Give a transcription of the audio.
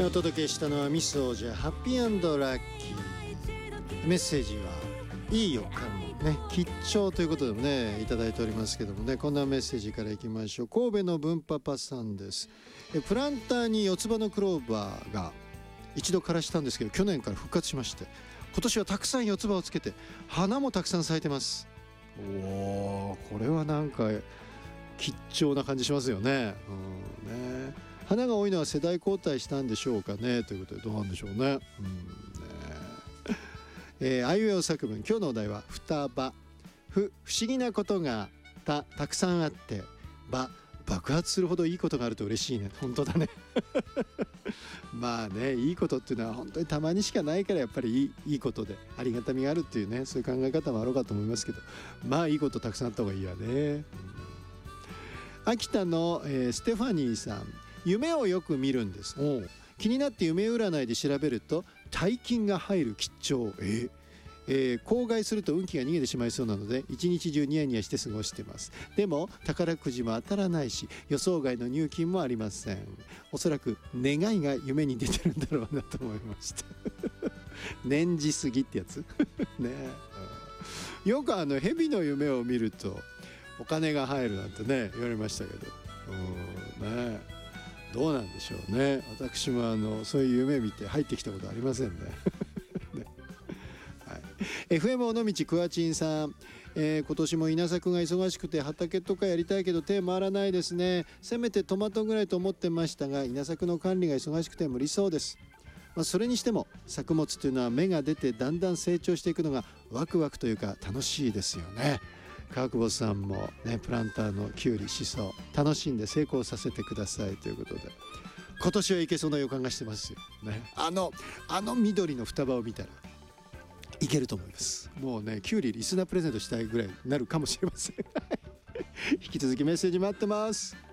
お届けしたのはミスオージャハッピー&ラッキー。メッセージはいい予感ね、吉兆ということでもねいただいておりますけどもね、こんなメッセージからいきましょう。神戸の文パパさんです。プランターに四つ葉のクローバーが一度枯らしたんですけど、去年から復活しまして、今年はたくさん四つ葉をつけて花もたくさん咲いてます。おー、これはなんか吉兆な感じしますよね。ね、花が多いのは世代交代したんでしょうかね、ということでどうなんでしょうね。あいうえお作文、今日のお題は双葉。不思議なことがたくさんあって、爆発するほどいいことがあると嬉しいね。本当だねまあね、いいことっていうのは本当にたまにしかないから、やっぱりいいことでありがたみがあるっていうね、そういう考え方もあろうかと思いますけど、まあいいことたくさんあった方がいいわね。秋田の、ステファニーさん、夢をよく見るんです。気になって夢占いで調べると大金が入る吉兆、口外すると運気が逃げてしまいそうなので一日中ニヤニヤして過ごしてます。でも宝くじも当たらないし予想外の入金もありません。おそらく願いが夢に出てるんだろうなと思いました念じすぎってやつね。よく蛇の夢を見るとお金が入るなんてね言われましたけど、ね、どうなんでしょうね。私もそういう夢見て入ってきたことありませんねね、はい、FM 尾道クワチンさん、今年も稲作が忙しくて畑とかやりたいけど手回らないですね。せめてトマトぐらいと思ってましたが稲作の管理が忙しくて無理そうです。それにしても作物というのは芽が出てだんだん成長していくのがワクワクというか楽しいですよね。川久保さんもね、プランターのキュウリシソ楽しんで成功させてくださいということで、今年はいけそうな予感がしてますよね。あの緑の双葉を見たらいけると思います。もうね、キュウリリスナープレゼントしたいぐらいになるかもしれません引き続きメッセージ待ってます。